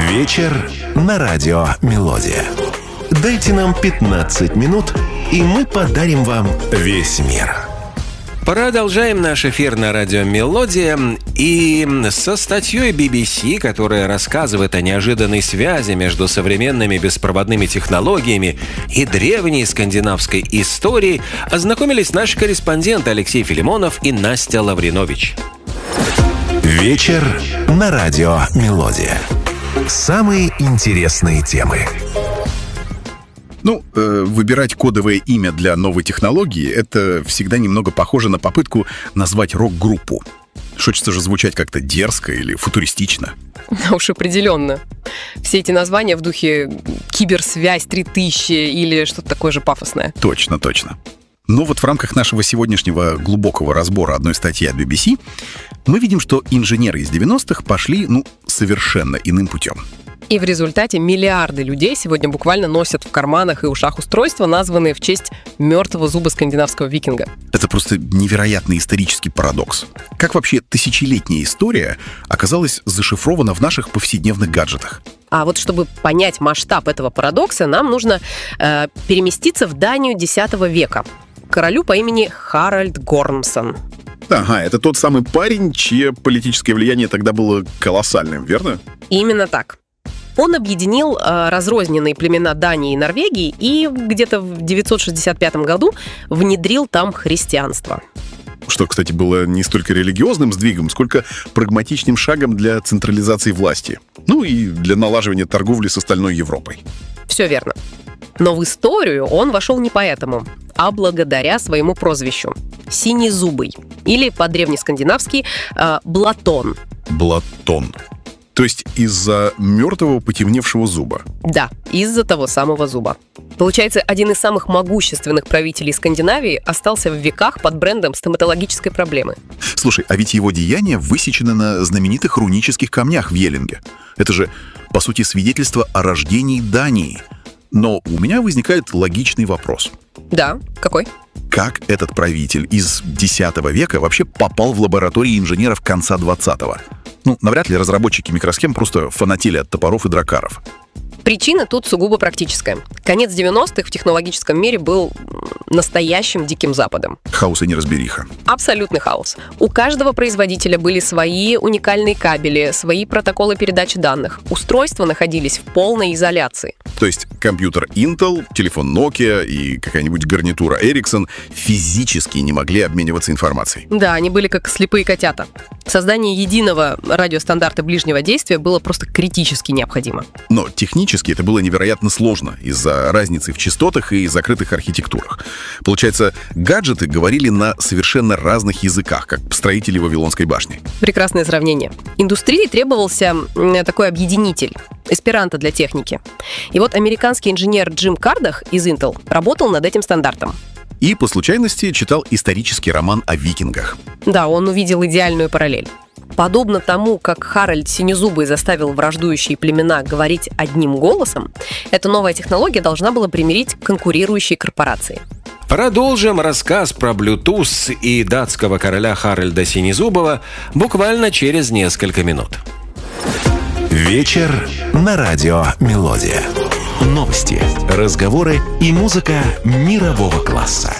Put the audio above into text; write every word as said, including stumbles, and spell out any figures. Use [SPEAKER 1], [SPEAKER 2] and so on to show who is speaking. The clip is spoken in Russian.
[SPEAKER 1] Вечер на радио «Мелодия». Дайте нам пятнадцать минут, и мы подарим вам весь мир.
[SPEAKER 2] Продолжаем наш эфир на радио «Мелодия». И со статьей би би си, которая рассказывает о неожиданной связи между современными беспроводными технологиями и древней скандинавской историей, ознакомились наши корреспонденты Алексей Филимонов и Настя Лавринович.
[SPEAKER 1] Вечер на радио «Мелодия». Самые интересные темы.
[SPEAKER 3] Ну, э, выбирать кодовое имя для новой технологии — это всегда немного похоже на попытку назвать рок-группу. Хочется же звучать как-то дерзко или футуристично.
[SPEAKER 4] Ну уж определенно. Все эти названия в духе «Киберсвязь три тысячи» или что-то такое же пафосное.
[SPEAKER 3] Точно, точно. Но вот в рамках нашего сегодняшнего глубокого разбора одной статьи от би би си мы видим, что инженеры из девяностых пошли, ну, совершенно иным путем.
[SPEAKER 4] И в результате миллиарды людей сегодня буквально носят в карманах и ушах устройства, названные в честь мертвого зуба скандинавского викинга.
[SPEAKER 3] Это просто невероятный исторический парадокс. Как вообще тысячелетняя история оказалась зашифрована в наших повседневных гаджетах?
[SPEAKER 4] А вот чтобы понять масштаб этого парадокса, нам нужно э, переместиться в Данию десятого века. К королю по имени Харальд Гормсон.
[SPEAKER 3] Ага, это тот самый парень, чье политическое влияние тогда было колоссальным, верно?
[SPEAKER 4] Именно так. Он объединил э, разрозненные племена Дании и Норвегии и где-то в девятьсот шестьдесят пятом году внедрил там христианство.
[SPEAKER 3] Что, кстати, было не столько религиозным сдвигом, сколько прагматичным шагом для централизации власти. Ну и для налаживания торговли с остальной Европой.
[SPEAKER 4] Все верно. Но в историю он вошел не поэтому, а благодаря своему прозвищу – Синезубый, или по-древнескандинавски э, Блатон.
[SPEAKER 3] Блатон. То есть из-за мертвого потемневшего зуба?
[SPEAKER 4] Да, из-за того самого зуба. Получается, один из самых могущественных правителей Скандинавии остался в веках под брендом стоматологической проблемы.
[SPEAKER 3] Слушай, а ведь его деяния высечены на знаменитых рунических камнях в Йеллинге. Это же, по сути, свидетельство о рождении Дании. Но у меня возникает логичный вопрос.
[SPEAKER 4] Да, какой?
[SPEAKER 3] Как этот правитель из десятого века вообще попал в лаборатории инженеров конца двадцатого? Ну, навряд ли разработчики микросхем просто фанатели от топоров и дракаров.
[SPEAKER 4] Причина тут сугубо практическая. Конец девяностых в технологическом мире был настоящим диким западом.
[SPEAKER 3] Хаос и неразбериха.
[SPEAKER 4] Абсолютный хаос. У каждого производителя были свои уникальные кабели, свои протоколы передачи данных. Устройства находились в полной изоляции.
[SPEAKER 3] То есть компьютер Intel, телефон Nokia и какая-нибудь гарнитура Ericsson физически не могли обмениваться информацией.
[SPEAKER 4] Да, они были как слепые котята. Создание единого радиостандарта ближнего действия было просто критически необходимо.
[SPEAKER 3] Но технически это было невероятно сложно из-за разницы в частотах и закрытых архитектурах. Получается, гаджеты говорили на совершенно разных языках, как строители Вавилонской башни.
[SPEAKER 4] Прекрасное сравнение. Индустрии требовался такой объединитель, эсперанто для техники. И вот американский инженер Джим Кардах из Intel работал над этим стандартом.
[SPEAKER 3] И по случайности читал исторический роман о викингах.
[SPEAKER 4] Да, он увидел идеальную параллель. Подобно тому, как Харальд Синезубый заставил враждующие племена говорить одним голосом, эта новая технология должна была примирить конкурирующие корпорации.
[SPEAKER 2] Продолжим рассказ про Bluetooth и датского короля Харальда Синезубова буквально через несколько минут.
[SPEAKER 1] Вечер на радио «Мелодия». Новости, разговоры и музыка мирового класса.